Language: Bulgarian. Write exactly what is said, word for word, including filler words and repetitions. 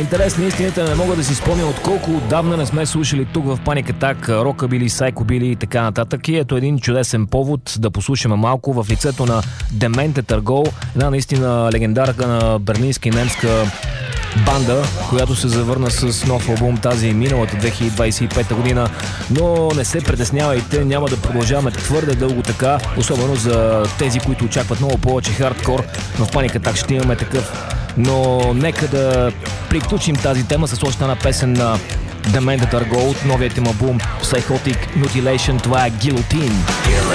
интерес на истината не мога да си спомня от колко отдавна не сме слушали тук в Panic Attack рокабили, сайкобили и така нататък. И ето един чудесен повод да послушаме малко в лицето на Demented Are, една наистина легендарка на берлинска и немска банда, която се завърна с нов албум тази миналата две хиляди двадесет и пета година, но не се притеснявайте, няма да продължаваме твърде дълго така, особено за тези, които очакват много повече хардкор. В Panic Attack ще имаме такъв, но нека да приключим тази тема с още една песен на Demented Are от новият им албум Psychotic Mutilation. Това е Guillotine.